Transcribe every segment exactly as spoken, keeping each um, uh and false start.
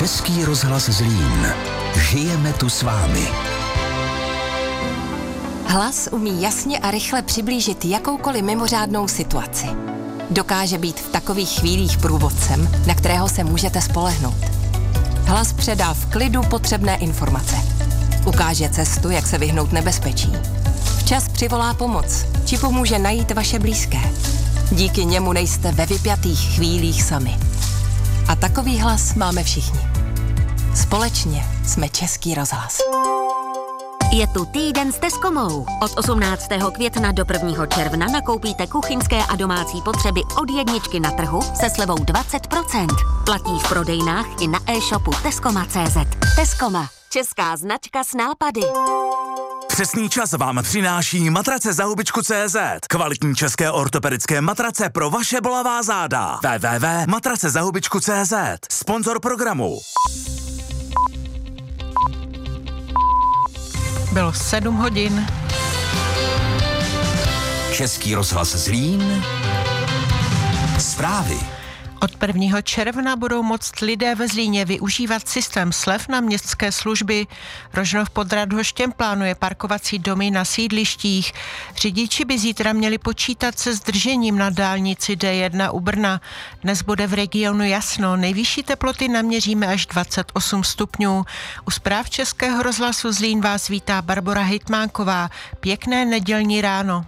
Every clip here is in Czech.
Český rozhlas Zlín. Žijeme tu s vámi. Hlas umí jasně a rychle přiblížit jakoukoliv mimořádnou situaci. Dokáže být v takových chvílích průvodcem, na kterého se můžete spolehnout. Hlas předá v klidu potřebné informace. Ukáže cestu, jak se vyhnout nebezpečí. Včas přivolá pomoc, či pomůže najít vaše blízké. Díky němu nejste ve vypjatých chvílích sami. A takový hlas máme všichni. Společně jsme Český rozhlas. Je tu týden s Tescomou. Od osmnáctého května do prvního června nakoupíte kuchyňské a domácí potřeby od jedničky na trhu se slevou dvacet procent. Platí v prodejnách i na e-shopu Tescoma tečka cé zet. Tescoma. Česká značka s nápady. Přesný čas vám přináší matrace za hubičku tečka cé zet. Kvalitní české ortopedické matrace pro vaše bolavá záda. w w w tečka matrace za hubičku tečka cé zet. Sponzor programu. Bylo sedm hodin. Český rozhlas Zlín. Zprávy. Od prvního června budou moct lidé ve Zlíně využívat systém slev na městské služby. Rožnov pod Radhoštěm plánuje parkovací domy na sídlištích. Řidiči by zítra měli počítat se zdržením na dálnici D jedna u Brna. Dnes bude v regionu jasno. Nejvyšší teploty naměříme až dvacet osm stupňů. U zpráv Českého rozhlasu Zlín vás vítá Barbora Hejtmánková. Pěkné nedělní ráno.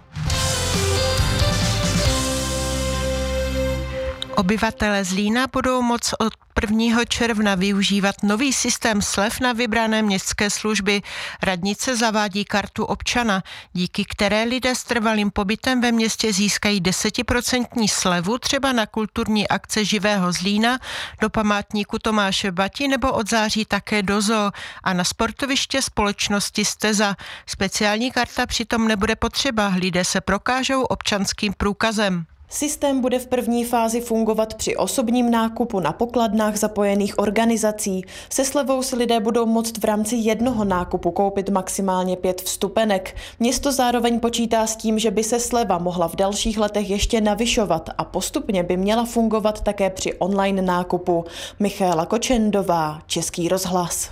Obyvatelé Zlína budou moct od prvního června využívat nový systém slev na vybrané městské služby. Radnice zavádí kartu občana, díky které lidé s trvalým pobytem ve městě získají desetiprocentní slevu třeba na kulturní akce Živého Zlína, do památníku Tomáše Bati nebo od září také do zoo a na sportoviště společnosti Steza. Speciální karta přitom nebude potřeba, lidé se prokážou občanským průkazem. Systém bude v první fázi fungovat při osobním nákupu na pokladnách zapojených organizací. Se slevou si lidé budou moct v rámci jednoho nákupu koupit maximálně pět vstupenek. Město zároveň počítá s tím, že by se sleva mohla v dalších letech ještě navyšovat a postupně by měla fungovat také při online nákupu. Michaela Kočendová, Český rozhlas.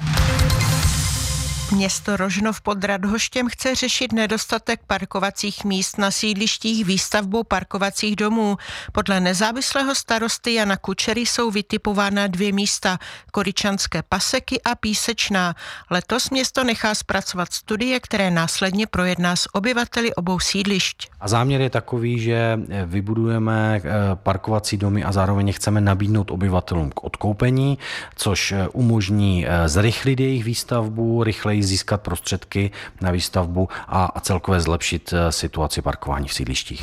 Město Rožnov pod Radhoštěm chce řešit nedostatek parkovacích míst na sídlištích výstavbou parkovacích domů. Podle nezávislého starosty Jana Kučery jsou vytipována dvě místa, Koryčanské paseky a Písečná. Letos město nechá zpracovat studie, které následně projedná s obyvateli obou sídlišť. A záměr je takový, že vybudujeme parkovací domy a zároveň chceme nabídnout obyvatelům k odkoupení, což umožní zrychlit jejich výstavbu, rychleji získat prostředky na výstavbu a, a celkově zlepšit situaci parkování v sídlištích.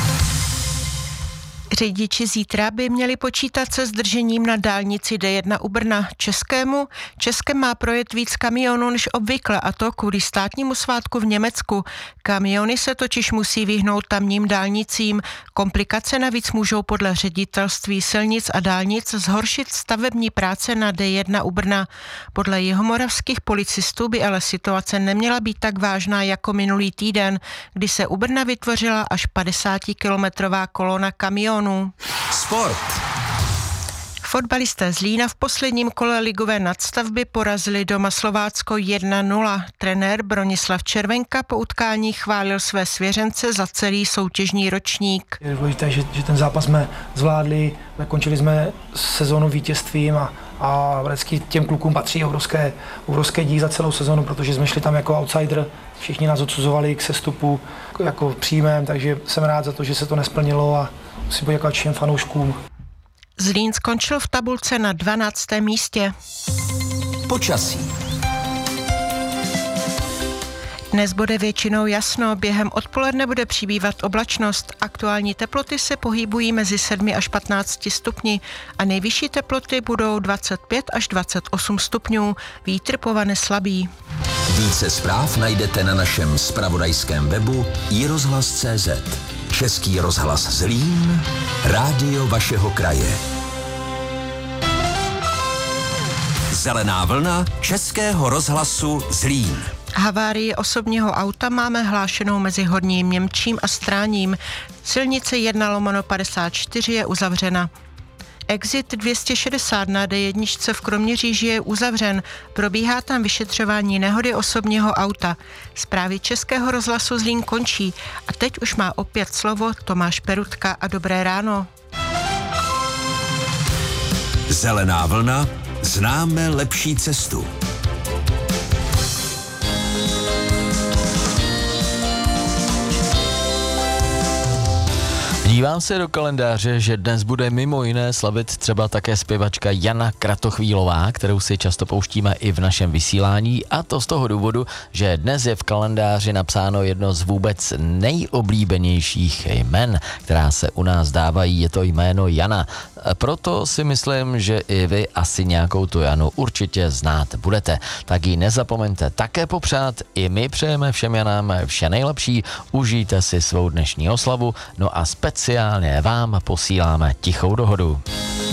Řidiči zítra by měli počítat se zdržením na dálnici D jedna u Brna. Českému Českem má projet víc kamionů než obvykle, a to kvůli státnímu svátku v Německu. Kamiony se totiž musí vyhnout tamním dálnicím. Komplikace navíc můžou podle ředitelství silnic a dálnic zhoršit stavební práce na D jedna u Brna. Podle jihomoravských policistů by ale situace neměla být tak vážná jako minulý týden, kdy se u Brna vytvořila až padesátikilometrová kolona kamionů. Sport. Fotbalisté Zlína v posledním kole ligové nadstavby porazili doma Slovácko jedna nula. Trenér Bronislav Červenka po utkání chválil své svěřence za celý soutěžní ročník. Je důležité, že, že ten zápas jsme zvládli, končili jsme sezónu vítězstvím a, a vždycky těm klukům patří obrovské, obrovské dík za celou sezónu, protože jsme šli tam jako outsider, všichni nás odsuzovali k sestupu jako příjmem, takže jsem rád za to, že se to nesplnilo a musím poděkovat všem fanouškům. Zlín skončil v tabulce na dvanáctém místě. Počasí. Dnes bude většinou jasno, během odpoledne bude přibývat oblačnost. Aktuální teploty se pohybují mezi sedmi až patnácti stupni a nejvyšší teploty budou dvacet pět až dvacet osm stupňů. Vítr povane slabý. Více zpráv najdete na našem zpravodajském webu i rozhlas tečka cé zet. Český rozhlas Zlín, rádio vašeho kraje. Zelená vlna Českého rozhlasu Zlín. Havárii osobního auta máme hlášenou mezi Horním Němčím a Stráním. Silnice jedna lomeno padesát čtyři je uzavřena. Exit dvě stě šedesát na dé jedna v Kroměříži je uzavřen. Probíhá tam vyšetřování nehody osobního auta. Zprávy Českého rozhlasu Zlín končí a teď už má opět slovo Tomáš Perutka a dobré ráno. Zelená vlna, známe lepší cestu. Dívám se do kalendáře, že dnes bude mimo jiné slavit třeba také zpěvačka Jana Kratochvílová, kterou si často pouštíme i v našem vysílání, a to z toho důvodu, že dnes je v kalendáři napsáno jedno z vůbec nejoblíbenějších jmen, která se u nás dávají, je to jméno Jana. Proto si myslím, že i vy asi nějakou tu Janu určitě znát budete. Tak ji nezapomeňte také popřát, i my přejeme všem Janám vše nejlepší, užijte si svou dnešní oslavu, no a speciálně vám posíláme tichou dohodu.